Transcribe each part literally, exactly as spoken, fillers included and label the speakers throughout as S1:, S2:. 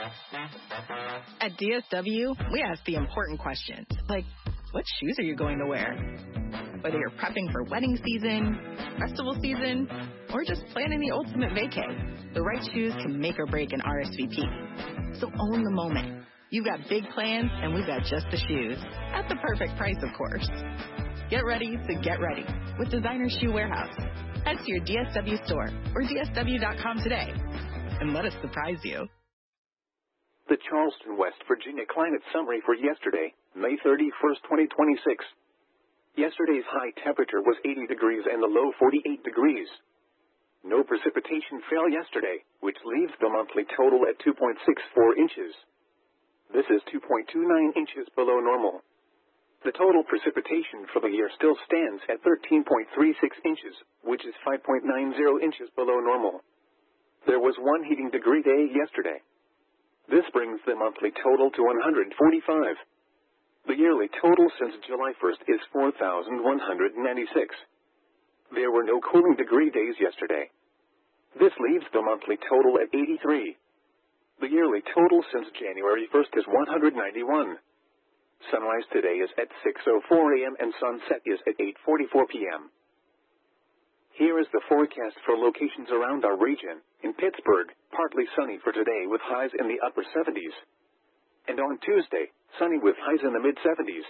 S1: At D S W, we ask the important questions, like, what shoes are you going to wear? Whether you're prepping for wedding season, festival season, or just planning the ultimate vacay, the right shoes can make or break an R S V P. So own the moment. You've got big plans, and we've got just the shoes. At the perfect price, of course. Get ready to get ready with Designer Shoe Warehouse. Head to your D S W store or D S W dot com today and let us surprise you.
S2: The Charleston, West Virginia climate summary for yesterday, May thirty-first, twenty twenty-six. Yesterday's high temperature was eighty degrees and the low forty-eight degrees. No precipitation fell yesterday, which leaves the monthly total at two point six four inches. This is two point two nine inches below normal. The total precipitation for the year still stands at thirteen point three six inches, which is five point nine zero inches below normal. There was one heating degree day yesterday. This brings the monthly total to one hundred forty-five. The yearly total since July first is four thousand one hundred ninety-six. There were no cooling degree days yesterday. This leaves the monthly total at eighty-three. The yearly total since January first is one hundred ninety-one. Sunrise today is at six oh four a m and sunset is at eight forty-four p m Here is the forecast for locations around our region. In Pittsburgh, partly sunny for today with highs in the upper seventies. And on Tuesday, sunny with highs in the mid-seventies.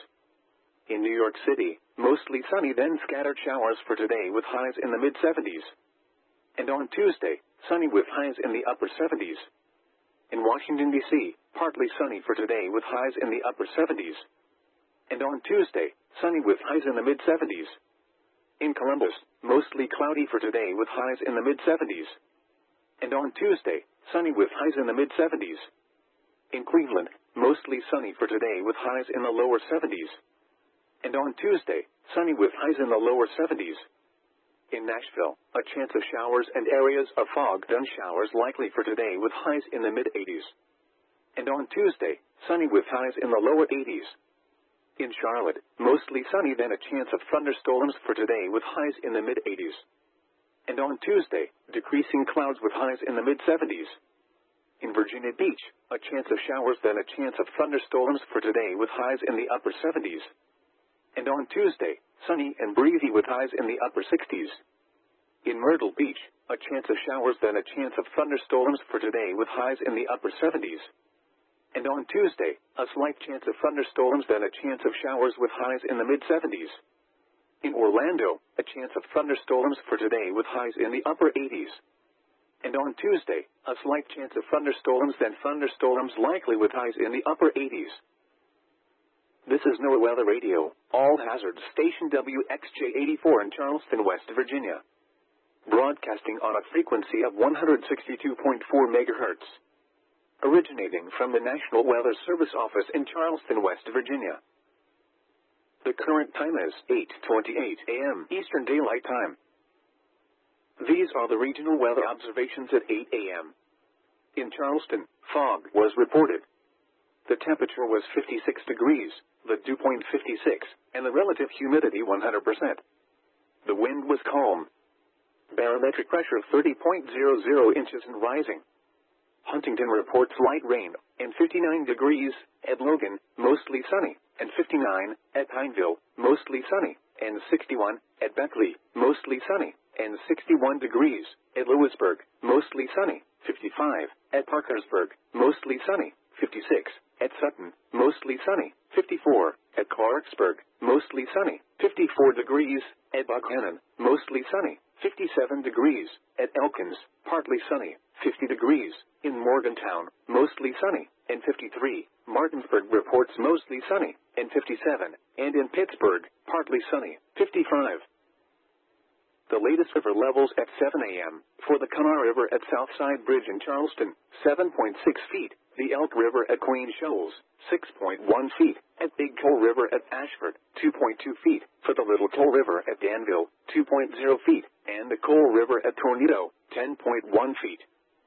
S2: In New York City, mostly sunny then scattered showers for today with highs in the mid-seventies. And on Tuesday, sunny with highs in the upper seventies. In Washington, D C, partly sunny for today with highs in the upper seventies. And on Tuesday, sunny with highs in the mid-seventies. In Columbus, mostly cloudy for today with highs in the mid-seventies. And on Tuesday, sunny with highs in the mid-seventies. In Cleveland, mostly sunny for today with highs in the lower seventies. And on Tuesday, sunny with highs in the lower seventies. In Nashville, a chance of showers and areas of fog and showers likely for today with highs in the mid-eighties. And on Tuesday, sunny with highs in the lower eighties. In Charlotte, mostly sunny then a chance of thunderstorms for today with highs in the mid-eighties. And on Tuesday, decreasing clouds with highs in the mid-seventies. In Virginia Beach, a chance of showers then a chance of thunderstorms for today with highs in the upper seventies. And on Tuesday, sunny and breezy with highs in the upper sixties. In Myrtle Beach, a chance of showers then a chance of thunderstorms for today with highs in the upper seventies. And on Tuesday, a slight chance of thunderstorms then a chance of showers with highs in the mid-seventies. In Orlando, a chance of thunderstorms for today with highs in the upper eighties. And on Tuesday, a slight chance of thunderstorms then thunderstorms likely with highs in the upper eighties. This is NOAA Weather Radio, all hazards station W X J eighty-four in Charleston, West Virginia. Broadcasting on a frequency of one hundred sixty-two point four megahertz. Originating from the National Weather Service office in Charleston, West Virginia. The current time is eight twenty-eight a m Eastern Daylight Time. These are the regional weather observations at eight a m In Charleston, fog was reported. The temperature was fifty-six degrees, the dew point fifty-six, and the relative humidity one hundred percent. The wind was calm. Barometric pressure thirty point zero zero inches and rising. Huntington reports light rain, and fifty-nine degrees, at Logan, mostly sunny, and fifty-nine, at Pineville, mostly sunny, and sixty-one, at Beckley, mostly sunny, and sixty-one degrees, at Lewisburg, mostly sunny, fifty-five, at Parkersburg, mostly sunny, fifty-six, at Sutton, mostly sunny, fifty-four, at Clarksburg, mostly sunny, fifty-four degrees, at Buckhannon, mostly sunny, fifty-seven degrees, at Elkins, partly sunny, fifty degrees, in Morgantown, mostly sunny, and fifty-three, Martinsburg reports mostly sunny, and fifty-seven, and in Pittsburgh, partly sunny, fifty-five. The latest river levels at seven a m for the Kanawha River at Southside Bridge in Charleston, seven point six feet, the Elk River at Queen Shoals, six point one feet, at Big Toe River at Ashford, two point two feet, for the Little Toe River at Danville, two point zero feet, and the Coal River at Tornado, ten point one feet.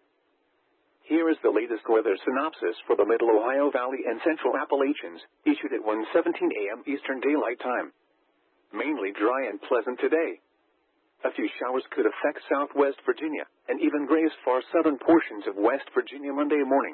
S2: Here is the latest weather synopsis for the Middle Ohio Valley and Central Appalachians, issued at one seventeen a m Eastern Daylight Time. Mainly dry and pleasant today. A few showers could affect southwest Virginia, and even graze far southern portions of West Virginia Monday morning.